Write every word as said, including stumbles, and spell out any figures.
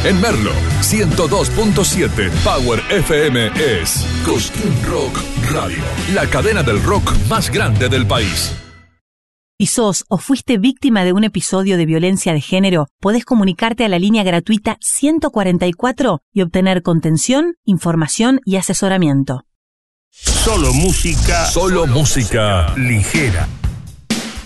En Merlo, ciento dos punto siete Power F M es Cosquín Rock Radio, la cadena del rock más grande del país. Si sos o fuiste víctima de un episodio de violencia de género, podés comunicarte a la línea gratuita ciento cuarenta y cuatro y obtener contención, información y asesoramiento. Solo música. Solo música ligera.